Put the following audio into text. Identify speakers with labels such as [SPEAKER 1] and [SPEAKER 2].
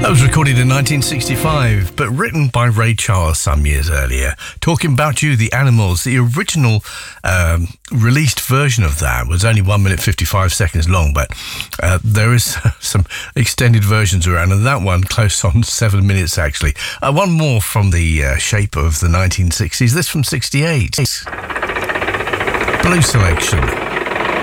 [SPEAKER 1] That was recorded in 1965, but written by Ray Charles some years earlier. Talking About You, the Animals. The original released version of that was only 1 minute 55 seconds long, but there is some extended versions around, and that one close on 7 minutes actually. One more from the shape of the 1960s. This from 68. Blue Selection.